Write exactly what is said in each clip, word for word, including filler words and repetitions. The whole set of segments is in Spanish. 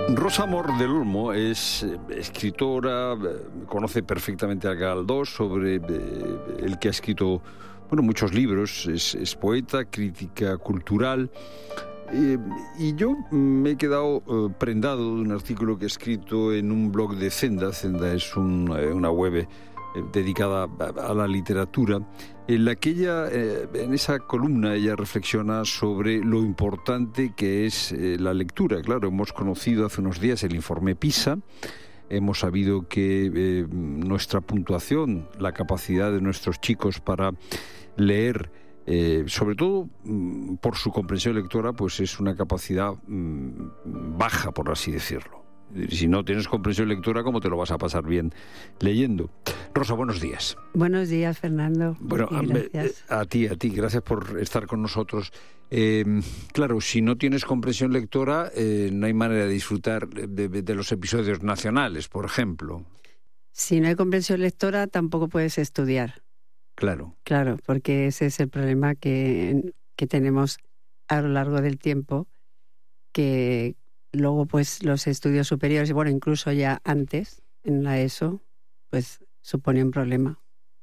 Rosa Mor del Olmo es escritora, conoce perfectamente a Galdós, sobre el que ha escrito bueno, muchos libros, es, es poeta, crítica cultural. Eh, y yo me he quedado eh, prendado de un artículo que he escrito en un blog de Zenda. Zenda es un, eh, una web eh, dedicada a, a la literatura, en la que ella, eh, en esa columna, ella reflexiona sobre lo importante que es eh, la lectura. Claro, hemos conocido hace unos días el informe PISA, hemos sabido que eh, nuestra puntuación, la capacidad de nuestros chicos para leer, Eh, sobre todo mm, por su comprensión lectora, pues es una capacidad mm, baja, por así decirlo. Si no tienes comprensión lectora, ¿cómo te lo vas a pasar bien leyendo? Rosa, buenos días. Buenos días, Fernando. Bueno, a, a ti, a ti, gracias por estar con nosotros. Eh, claro, si no tienes comprensión lectora, eh, no hay manera de disfrutar de, de, de los episodios nacionales, por ejemplo. Si no hay comprensión lectora, tampoco puedes estudiar. Claro. Claro, porque ese es el problema que, que tenemos a lo largo del tiempo, que luego pues los estudios superiores, bueno, incluso ya antes, en la ESO, pues supone un problema.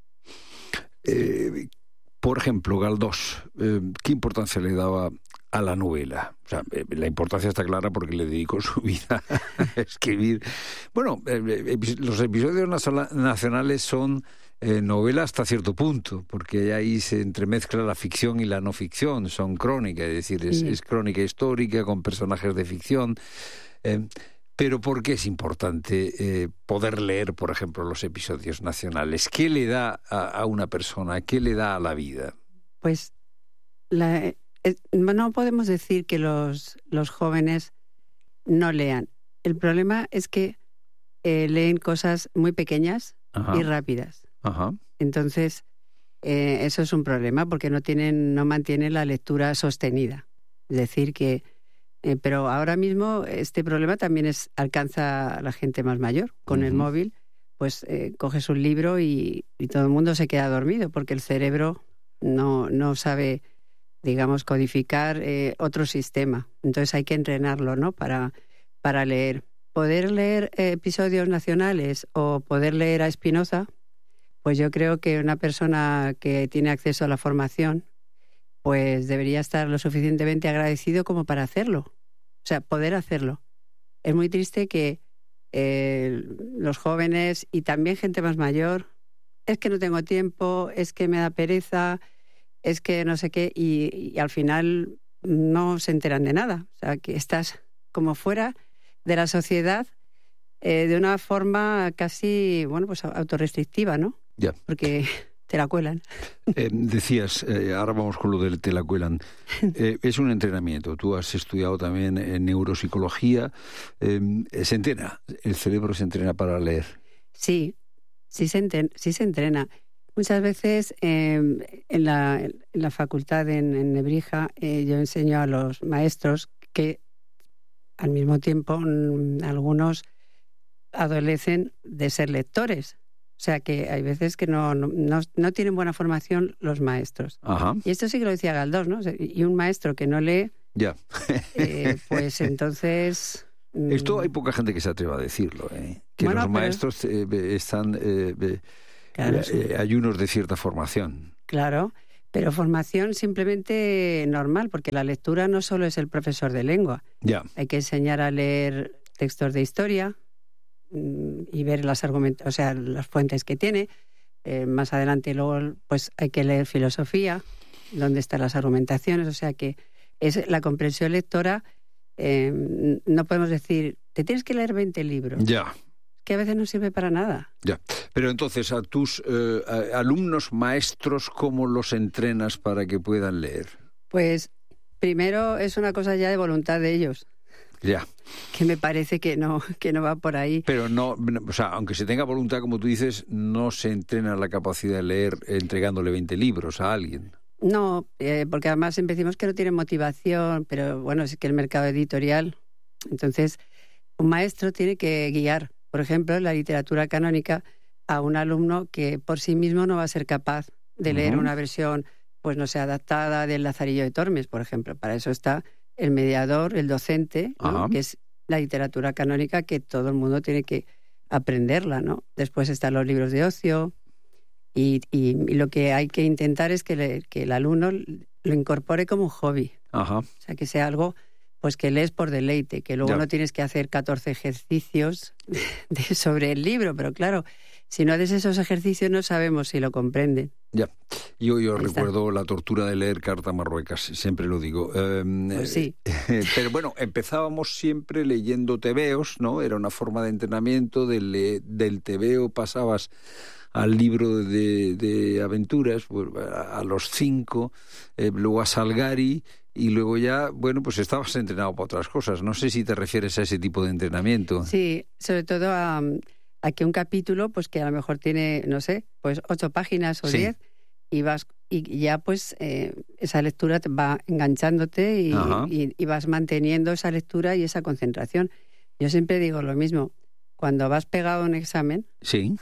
Eh, por ejemplo, Galdós, eh, ¿qué importancia le daba a la novela? O sea, eh, la importancia está clara porque le dedicó su vida a escribir. Bueno, eh, los episodios nacionales son Eh, novela hasta cierto punto, porque ahí se entremezcla la ficción y la no ficción, son crónicas, es decir, es, sí. es crónica histórica con personajes de ficción. Eh, pero ¿por qué es importante eh, poder leer, por ejemplo, los episodios nacionales? ¿Qué le da a, a una persona? ¿Qué le da a la vida? Pues la, eh, no podemos decir que los, los jóvenes no lean. El problema es que eh, leen cosas muy pequeñas Ajá. y rápidas. Ajá. Entonces, eh, eso es un problema porque no tienen, no mantienen la lectura sostenida. Es decir, que... Eh, pero ahora mismo este problema también es, alcanza a la gente más mayor. Con uh-huh. el móvil, pues eh, coges un libro y, y todo el mundo se queda dormido porque el cerebro no, no sabe, digamos, codificar eh, otro sistema. Entonces hay que entrenarlo, ¿no? Para, para leer. Poder leer eh, episodios nacionales o poder leer a Spinoza, pues yo creo que una persona que tiene acceso a la formación, pues debería estar lo suficientemente agradecido como para hacerlo. O sea, poder hacerlo. Es muy triste que eh, los jóvenes y también gente más mayor, es que no tengo tiempo, es que me da pereza, es que no sé qué, y, y al final no se enteran de nada. O sea, que estás como fuera de la sociedad eh, de una forma casi, bueno, pues autorrestrictiva, ¿no? Ya. Porque te la cuelan. Eh, decías, eh, ahora vamos con lo del te la cuelan. Eh, es un entrenamiento. Tú has estudiado también en neuropsicología. Eh, ¿Se entrena? ¿El cerebro se entrena para leer? Sí, sí se, entrena, sí se entrena. Muchas veces eh, en, la, en la facultad en, en Nebrija eh, yo enseño a los maestros que al mismo tiempo mm, algunos adolecen de ser lectores. O sea, que hay veces que no, no, no, no tienen buena formación los maestros. Ajá. Y esto sí que lo decía Galdós, ¿no? Y un maestro que no lee, ya. eh, pues entonces... Esto hay poca gente que se atreva a decirlo, ¿eh? Que bueno, los pero... maestros eh, están... Eh, claro, eh, sí. Hay unos de cierta formación. Claro, pero formación simplemente normal, porque la lectura no solo es el profesor de lengua. Ya. Hay que enseñar a leer textos de historia y ver las argumentos, o sea, las fuentes que tiene. Eh, más adelante luego pues hay que leer filosofía, donde están las argumentaciones, o sea que es la comprensión lectora. Eh, no podemos decir, te tienes que leer veinte libros. Ya. Que a veces no sirve para nada. Ya. Pero entonces a tus eh, a alumnos maestros, ¿cómo los entrenas para que puedan leer? Pues primero es una cosa ya de voluntad de ellos. Ya. Que me parece que no, que no va por ahí. Pero no, o sea, aunque se tenga voluntad, como tú dices, no se entrena la capacidad de leer entregándole veinte libros a alguien. No, eh, porque además decimos que no tienen motivación, pero bueno, es que el mercado editorial. Entonces, un maestro tiene que guiar, por ejemplo, en la literatura canónica, a un alumno que por sí mismo no va a ser capaz de leer uh-huh. una versión, pues no sé, adaptada del Lazarillo de Tormes, por ejemplo. Para eso está el mediador, el docente, ¿no? Que es la literatura canónica que todo el mundo tiene que aprenderla, ¿no? Después están los libros de ocio y, y, y lo que hay que intentar es que, le, que el alumno lo incorpore como un hobby. Ajá. O sea, que sea algo pues que lees por deleite, que luego Ya. no tienes que hacer catorce ejercicios de, sobre el libro, pero claro, si no haces esos ejercicios no sabemos si lo comprenden. Ya, yo, yo Ahí está. recuerdo la tortura de leer Carta a Marruecas, siempre lo digo. Eh, Pues sí. eh, pero bueno, empezábamos siempre leyendo tebeos, ¿no? Era una forma de entrenamiento, del, le- del tebeo pasabas al libro de, de aventuras, pues, a, a los cinco, eh, luego a Salgari, y luego ya, bueno, pues estabas entrenado para otras cosas. No sé si te refieres a ese tipo de entrenamiento. Sí, sobre todo a, a que un capítulo, pues que a lo mejor tiene, no sé, pues ocho páginas o Sí. diez, y vas y ya pues eh, esa lectura te va enganchándote y, Ajá. y, y vas manteniendo esa lectura y esa concentración. Yo siempre digo lo mismo, cuando vas pegado a un examen, Sí,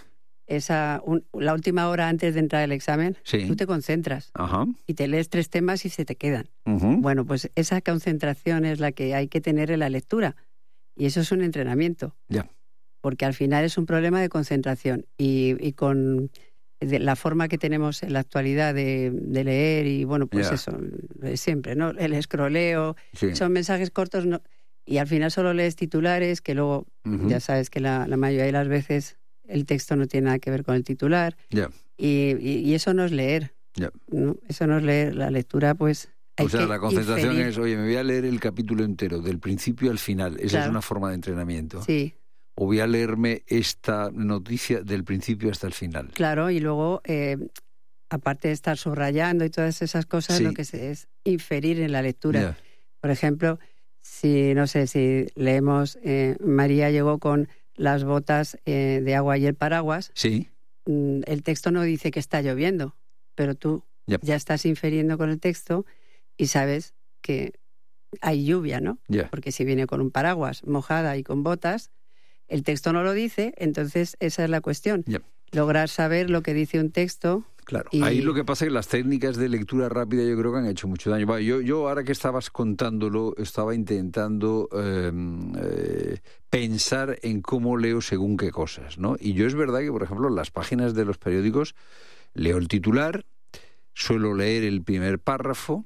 esa un- la última hora antes de entrar al examen, sí. tú te concentras Ajá. y te lees tres temas y se te quedan. Ujú. Bueno, pues esa concentración es la que hay que tener en la lectura. Y eso es un entrenamiento. Ya. Porque al final es un problema de concentración. Y, y con de la forma que tenemos en la actualidad de, de leer y, bueno, pues Ya. eso, de siempre, ¿no? El escroleo, Sí. son mensajes cortos no, y al final solo lees titulares, que luego Ujú. ya sabes que la, la mayoría de las veces el texto no tiene nada que ver con el titular. Ya. Y, y, y eso no es leer. Ya. ¿No? Eso no es leer. La lectura, pues... Hay O sea, que la concentración inferir. es, oye, me voy a leer el capítulo entero, del principio al final. Esa Claro. es una forma de entrenamiento. Sí, O voy a leerme esta noticia del principio hasta el final. claro. Y luego, eh, aparte de estar subrayando y todas esas cosas, Sí. lo que se es inferir en la lectura. Ya. Por ejemplo, si, no sé, si leemos eh, María llegó con las botas eh, de agua y el paraguas, Sí, mm, el texto no dice que está lloviendo, pero tú Ya. ya estás infiriendo con el texto y sabes que hay lluvia, ¿no? ya. Porque si viene con un paraguas mojada y con botas, el texto no lo dice, entonces esa es la cuestión. Ya. Lograr saber lo que dice un texto. Claro. Y- Ahí lo que pasa es que las técnicas de lectura rápida yo creo que han hecho mucho daño. Va, Yo, yo ahora que estabas contándolo, estaba intentando eh, eh, pensar en cómo leo según qué cosas, ¿no? Y yo es verdad que, por ejemplo, en las páginas de los periódicos leo el titular, suelo leer el primer párrafo.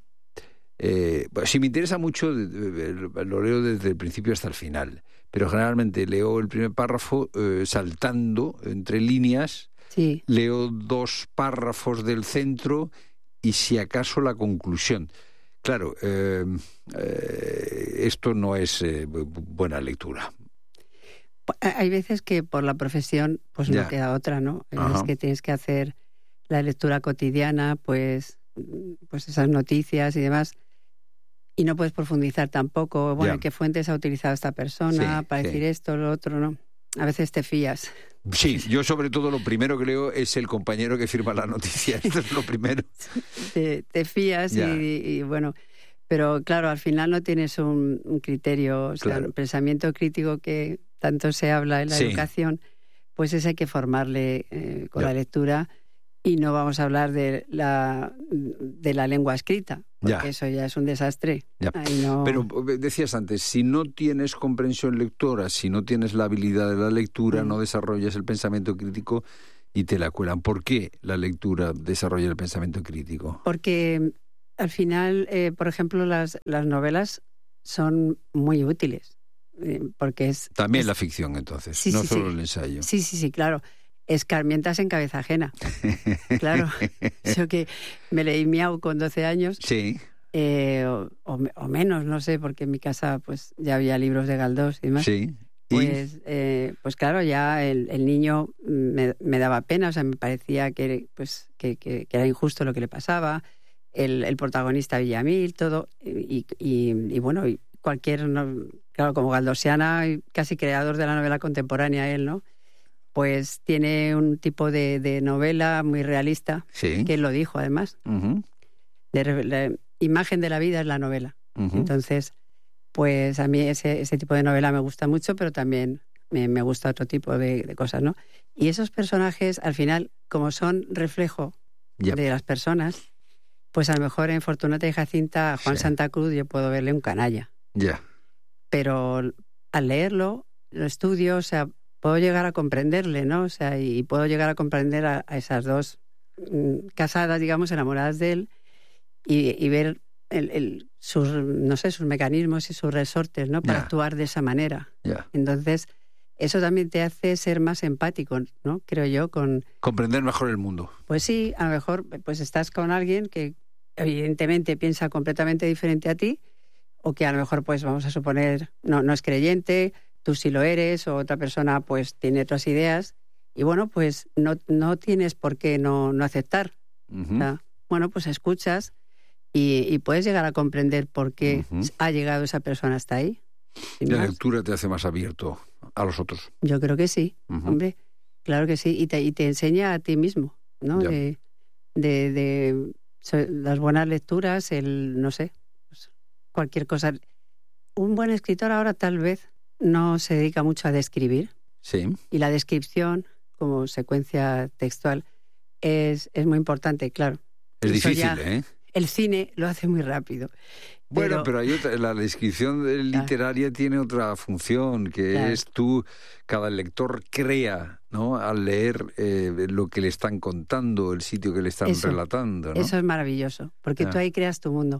Eh, pues, si me interesa mucho, de- de- de- lo leo desde el principio hasta el final. Pero generalmente leo el primer párrafo eh, saltando entre líneas, Sí, leo dos párrafos del centro y si acaso la conclusión. Claro, eh, eh, esto no es eh, bu- buena lectura. hay veces que por la profesión pues Ya. no queda otra, ¿no? Ajá. Es que tienes que hacer la lectura cotidiana, pues, pues esas noticias y demás, y no puedes profundizar tampoco, bueno, Ya. ¿qué fuentes ha utilizado esta persona Sí, para sí. decir esto, lo otro, no? A veces te fías. Sí, yo sobre todo lo primero que leo es el compañero que firma la noticia. Esto es lo primero. te, te fías y, Ya. y, bueno, pero claro, al final no tienes un, un criterio, o sea, Claro. un pensamiento crítico que tanto se habla en la Sí. educación, pues ese hay que formarle eh, con Ya. la lectura y no vamos a hablar de la, de la lengua escrita, porque Ya. eso ya es un desastre. Ya. Ahí no... Pero eh, decías antes, si no tienes comprensión lectora, si no tienes la habilidad de la lectura, Mm. no desarrollas el pensamiento crítico y te la cuelan. ¿Por qué la lectura desarrolla el pensamiento crítico? Porque al final, eh, por ejemplo, las, las novelas son muy útiles, eh, porque es... También es- la ficción, entonces, Sí, no sí, solo sí. el ensayo. Sí, sí, sí, claro. Escarmientas en cabeza ajena. Claro. Yo que me leí Miau con doce años, Sí, eh, o, o me- o menos, no sé, porque en mi casa pues ya había libros de Galdós y demás. sí. Y Pues, eh, pues claro, ya el, el niño me, me daba pena, o sea, me parecía que, pues, que, que- que era injusto lo que le pasaba, el, el protagonista Villamil, todo, y, y, y bueno, y cualquier, no- claro, como galdosiana, y casi creador de la novela contemporánea él, ¿no? Pues tiene un tipo de, de novela muy realista, sí. que él lo dijo además, Ujú, de, re- la imagen de la vida es la novela. ujú. Entonces, pues a mí ese, ese tipo de novela me gusta mucho, pero también me, me gusta otro tipo de, de cosas, ¿no? Y esos personajes, al final, como son reflejo Ya. de las personas, pues a lo mejor en Fortunata y Jacinta, a Juan Sí. Santa Cruz yo puedo verle un canalla, Ya. pero al leerlo, lo estudio, o sea, puedo llegar a comprenderle, ¿no? O sea, y puedo llegar a comprender a, a esas dos mm, casadas, digamos, enamoradas de él, y, y ver el, el, sus, no sé, sus mecanismos y sus resortes, ¿no? Para Ya. actuar de esa manera. Ya. Entonces, eso también te hace ser más empático, ¿no? Creo yo, con... Comprender mejor el mundo. Pues sí, a lo mejor pues estás con alguien que evidentemente piensa completamente diferente a ti, o que a lo mejor, pues vamos a suponer, no, no es creyente, tú sí lo eres, o otra persona pues tiene otras ideas, y bueno, pues no, no tienes por qué no, no aceptar. Uh-huh. O sea, bueno, pues escuchas y, y puedes llegar a comprender por qué Uh-huh. ha llegado esa persona hasta ahí. Sin La más. lectura te hace más abierto a los otros. Yo creo que sí, Uh-huh. hombre, claro que sí, y te, y te enseña a ti mismo, ¿no? Ya. De, de, de so- las buenas lecturas, el, no sé, pues, cualquier cosa. Un buen escritor ahora tal vez no se dedica mucho a describir, Sí. y la descripción como secuencia textual es, es muy importante, claro. Es Eso difícil, ya- ¿eh? El cine lo hace muy rápido. Bueno, Pero- pero hay otra, la descripción de- literaria tiene otra función, que Claro. es tú, cada lector crea, ¿no? Al leer eh, lo que le están contando, el sitio que le están Eso, relatando, ¿no? Eso es maravilloso, porque Ah. tú ahí creas tu mundo.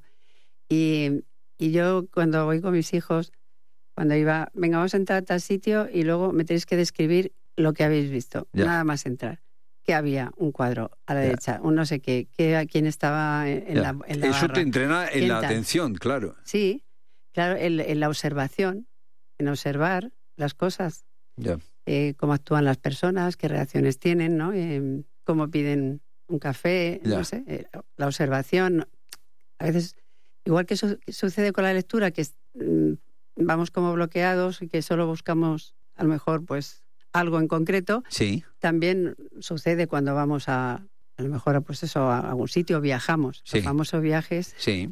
Y, y yo cuando voy con mis hijos, cuando iba, venga, vamos a entrar a tal sitio y luego me tenéis que describir lo que habéis visto, Ya. nada más entrar. Que había un cuadro a la Ya. derecha, un no sé qué, que quién estaba en, en Ya. la, en la Eso barra. te entrena en ¿Quién la tal? atención, claro. Sí, claro, en, en la observación, en observar las cosas, Ya. eh, cómo actúan las personas, qué reacciones tienen, ¿no? Eh, cómo piden un café, Ya. no sé, eh, la observación. A veces, igual que su- sucede con la lectura, que es, mm, vamos como bloqueados y que solo buscamos, a lo mejor, pues algo en concreto, Sí, también sucede cuando vamos a, a lo mejor, pues eso, a algún sitio, viajamos. Sí. Los famosos viajes sí.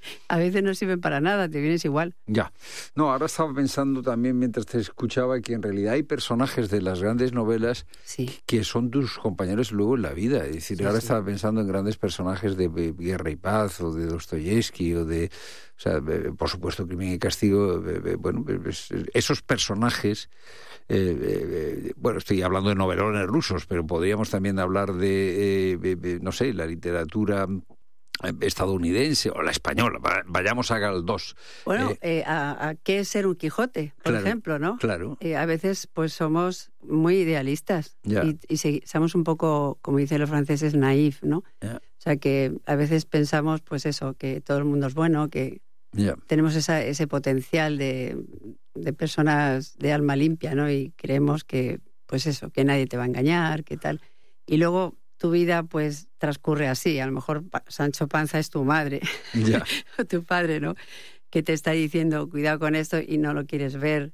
a veces no sirven para nada, te vienes igual. Ya. No, ahora estaba pensando también mientras te escuchaba que en realidad hay personajes de las grandes novelas Sí, que son tus compañeros luego en la vida. Es decir, Sí, ahora sí. estaba pensando en grandes personajes de eh, Guerra y Paz o de Dostoyevsky o de, o sea, eh, por supuesto, Crimen y Castigo. eh, eh, bueno, pues, esos personajes, eh, eh, bueno, estoy hablando de novelones rusos, pero podríamos también hablar de, eh, eh, eh, no sé, la literatura estadounidense o la española. Va- Vayamos a Galdós. bueno, Eh, eh, a, a qué es ser un Quijote, por claro, ejemplo, ¿no? Claro. Eh, a veces pues somos muy idealistas Ya. y, y se- somos un poco, como dicen los franceses, naif, ¿no? Ya. O sea que a veces pensamos pues eso, que todo el mundo es bueno, que Ya. tenemos esa, ese potencial de, de personas de alma limpia, ¿no? Y creemos que pues eso, que nadie te va a engañar, que tal. Y luego tu vida pues transcurre así, a lo mejor Pa- Sancho Panza es tu madre Ya. o tu padre, ¿no? Que te está diciendo cuidado con esto y no lo quieres ver.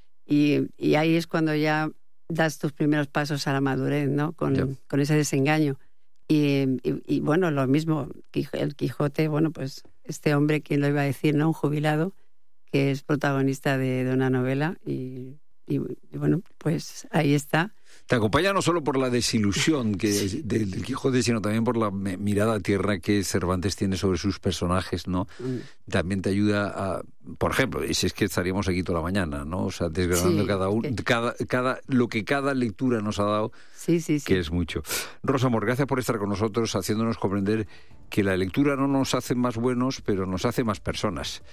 Y, y ahí es cuando ya das tus primeros pasos a la madurez, ¿no? Con, Ya. con ese desengaño. Y, y, y, bueno, lo mismo, Quij- el Quijote, bueno, pues este hombre, ¿quién lo iba a decir, no? Un jubilado que es protagonista de, de una novela y, y, y bueno, pues ahí está. Te acompaña no solo por la desilusión que del, del Quijote, sino también por la me- mirada tierna que Cervantes tiene sobre sus personajes, ¿no? Mm. También te ayuda a, por ejemplo, y si es que estaríamos aquí toda la mañana, ¿no? O sea, desgranando Sí, cada, un, es que- cada, cada, lo que cada lectura nos ha dado, Sí, sí, sí. que es mucho. Rosa Mor, gracias por estar con nosotros, haciéndonos comprender que la lectura no nos hace más buenos, pero nos hace más personas.